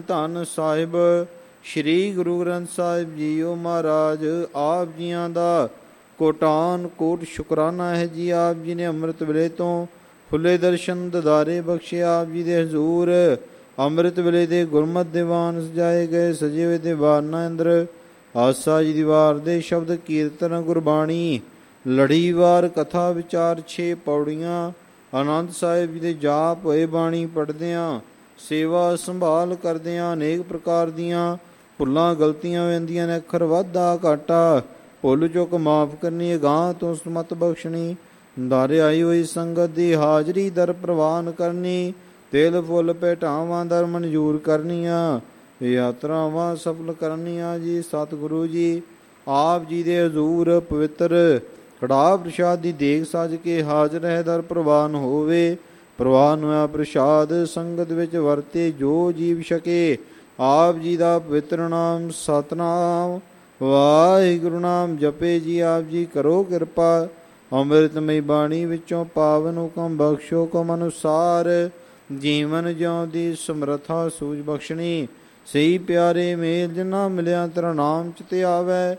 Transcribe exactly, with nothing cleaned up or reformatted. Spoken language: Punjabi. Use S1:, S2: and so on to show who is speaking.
S1: ਧੰਨ ਸਾਹਿਬ ਸ੍ਰੀ ਗੁਰੂ ਗ੍ਰੰਥ ਸਾਹਿਬ ਜੀਓ ਮਹਾਰਾਜ। ਆਪ ਜੀਆਂ ਦਾ ਕੋਟਾਨ ਕੋਟ ਸ਼ੁਕਰਾਨਾ ਹੈ ਜੀ। ਆਪ ਜੀ ਨੇ ਅੰਮ੍ਰਿਤ ਵੇਲੇ ਤੋਂ ਫੁੱਲੇ ਦਰਸ਼ਨ ਦਦਾਰੇ ਬਖਸ਼ੇ। ਆਪ ਜੀ ਦੇ ਹਜ਼ੂਰ ਅੰਮ੍ਰਿਤ ਵੇਲੇ ਦੇ ਗੁਰਮਤਿ ਦੀਵਾਨ ਸਜਾਏ ਗਏ। ਸਜੇ ਹੋਏ ਦੀਵਾਨਾਂ ਅੰਦਰ ਆਸਾ ਜੀ ਦੀ ਵਾਰ ਦੇ ਸ਼ਬਦ ਕੀਰਤਨ ਗੁਰਬਾਣੀ ਲੜੀਵਾਰ ਕਥਾ ਵਿਚਾਰ ਛੇ ਪੌੜੀਆਂ ਆਨੰਦ ਸਾਹਿਬ ਜੀ ਦੇ ਜਾਪ ਹੋਏ ਬਾਣੀ ਪੜ੍ਹਦਿਆਂ ਸੇਵਾ ਸੰਭਾਲ ਕਰਦਿਆਂ ਅਨੇਕ ਪ੍ਰਕਾਰ ਦੀਆਂ ਭੁੱਲਾਂ ਗਲਤੀਆਂ ਵੰਦੀਆਂ ਨੇ। ਅੱਖਰ ਵਾਧਾ ਘਾਟਾ ਭੁੱਲ ਚੁੱਕ ਮਾਫ ਕਰਨੀ। ਅਗਾਂਹ ਤੋਂ ਸਮਤ ਬਖਸ਼ਣੀ। ਦਾਰੇ ਆਈ ਹੋਈ ਸੰਗਤ ਦੀ ਹਾਜ਼ਰੀ ਦਰ ਪ੍ਰਵਾਨ ਕਰਨੀ। ਤਿਲ ਫੁੱਲ ਭੇਟਾਵਾਂ ਦਰ ਮਨਜ਼ੂਰ ਕਰਨੀਆਂ। ਯਾਤਰਾਵਾਂ ਸਫਲ ਕਰਨੀਆਂ ਜੀ। ਸਤਿਗੁਰੂ ਜੀ ਆਪ ਜੀ ਦੇ ਹਜ਼ੂਰ ਪਵਿੱਤਰ ਕੜਾਹ ਪ੍ਰਸ਼ਾਦ ਦੀ ਦੇਗ ਸੱਜ ਕੇ ਹਾਜ਼ਰ ਹੈ। ਦਰ ਪ੍ਰਵਾਨ ਹੋਵੇ। ਪ੍ਰਵਾਨ ਹੋਇਆ ਪ੍ਰਸ਼ਾਦ ਸੰਗਤ ਵਿੱਚ ਵਰਤੇ ਜੋ ਜੀਵ ਛਕੇ। ਆਪ ਜੀ ਦਾ ਪਵਿੱਤਰ ਨਾਮ ਸਤਿਨਾਮ ਵਾਹਿਗੁਰੂ ਨਾਮ ਜਪੇ ਜੀ। ਆਪ ਜੀ ਕਰੋ ਕਿਰਪਾ ਅੰਮ੍ਰਿਤਮਈ ਬਾਣੀ ਵਿੱਚੋਂ ਪਾਵਨ ਹੁਕਮ ਬਖਸ਼ੋ ਕਮ ਅਨੁਸਾਰ ਜੀਵਨ ਜਿਉਂ ਦੀ ਸਮਰੱਥਾ ਸੂਝ ਬਖਸ਼ਣੀ। ਸਹੀ ਪਿਆਰੇ ਮੇਲ ਜਿਨਾ ਮਿਲਿਆ ਤੇਰਾ ਨਾਮ ਚਿਤ ਆਵੈ।